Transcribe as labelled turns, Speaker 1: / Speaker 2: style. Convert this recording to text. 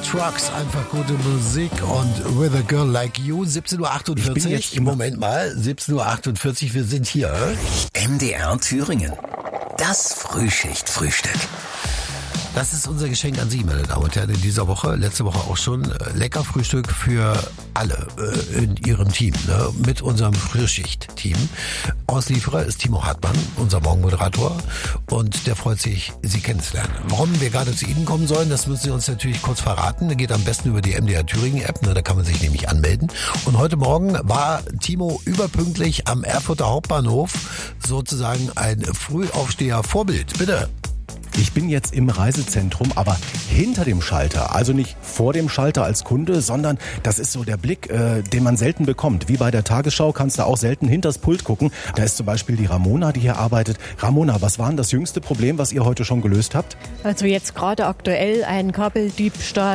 Speaker 1: Trucks, einfach gute Musik und With a Girl Like You, 17.48 Uhr. Moment mal, 17.48 Uhr, wir sind hier.
Speaker 2: MDR Thüringen. Das Frühschicht-Frühstück.
Speaker 1: Das ist unser Geschenk an Sie, meine Damen und Herren, in dieser Woche, letzte Woche auch schon. Lecker Frühstück für alle in Ihrem Team, ne? Mit unserem Frühschicht-Team. Auslieferer ist Timo Hartmann, unser Morgenmoderator, und der freut sich, Sie kennenzulernen. Warum wir gerade zu Ihnen kommen sollen, das müssen Sie uns natürlich kurz verraten. Das geht am besten über die MDR Thüringen-App, ne? Da kann man sich nämlich anmelden. Und heute Morgen war Timo überpünktlich am Erfurter Hauptbahnhof, sozusagen ein Frühaufsteher-Vorbild. Bitte.
Speaker 3: Ich bin jetzt im Reisezentrum, aber hinter dem Schalter, also nicht vor dem Schalter als Kunde, sondern das ist so der Blick, den man selten bekommt. Wie bei der Tagesschau kannst du auch selten hinters Pult gucken. Da ist zum Beispiel die Ramona, die hier arbeitet. Ramona, was war denn das jüngste Problem, was ihr heute schon gelöst habt?
Speaker 4: Also jetzt gerade aktuell ein Kabeldiebstahl